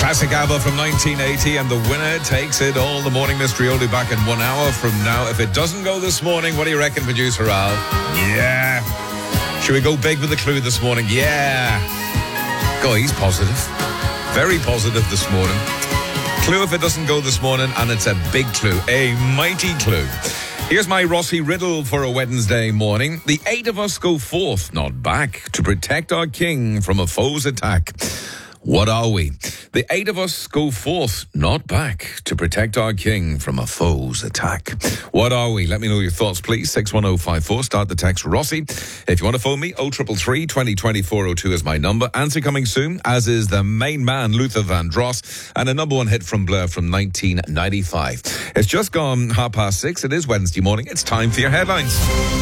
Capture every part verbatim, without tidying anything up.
Classic ABBA from nineteen eighty, and the winner takes it all. The Morning Mystery will be back in one hour from now. If it doesn't go this morning, what do you reckon, producer Al? Yeah. Should we go big with the clue this morning? Yeah. Go, he's positive. Very positive this morning. Clue if it doesn't go this morning, and it's a big clue. A mighty clue. Here's my Rossi riddle for a Wednesday morning. The eight of us go forth, not back, to protect our king from a foe's attack. What are we? The eight of us go forth, not back, to protect our king from a foe's attack. What are we? Let me know your thoughts, please. six one oh five four. Start the text Rossi. If you want to phone me, oh three three three, twenty twenty, four oh two is my number. Answer coming soon, as is the main man, Luther Vandross, and a number one hit from Blur from nineteen ninety-five. It's just gone half past six. It is Wednesday morning. It's time for your headlines.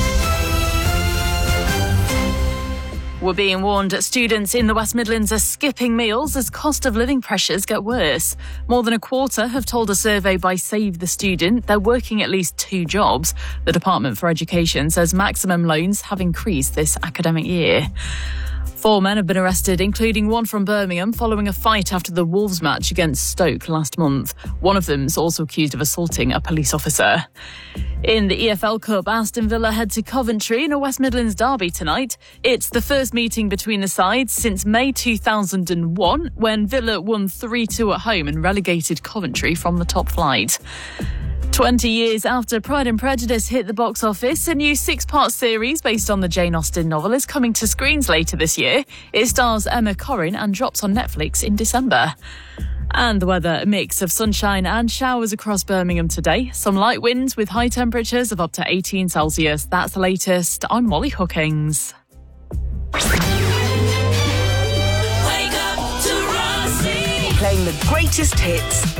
We're being warned that students in the West Midlands are skipping meals as cost of living pressures get worse. More than a quarter have told a survey by Save the Student they're working at least two jobs. The Department for Education says maximum loans have increased this academic year. Four men have been arrested, including one from Birmingham, following a fight after the Wolves match against Stoke last month. One of them is also accused of assaulting a police officer. In the E F L Cup, Aston Villa head to Coventry in a West Midlands derby tonight. It's the first meeting between the sides since May two thousand one, when Villa won three two at home and relegated Coventry from the top flight. Twenty years after Pride and Prejudice hit the box office, a new six-part series based on the Jane Austen novel is coming to screens later this year. It stars Emma Corrin and drops on Netflix in December. And the weather, a mix of sunshine and showers across Birmingham today. Some light winds with high temperatures of up to eighteen Celsius. That's the latest. I'm Molly Hookings. Wake up to Rossi. Playing the greatest hits